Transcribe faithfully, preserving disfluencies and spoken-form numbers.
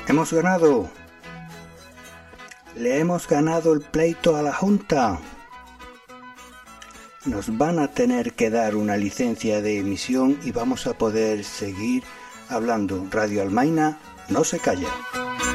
Hemos ganado. Le hemos ganado el pleito a la Junta. Nos van a tener que dar una licencia de emisión y vamos a poder seguir hablando. Radio Almaina no se calla.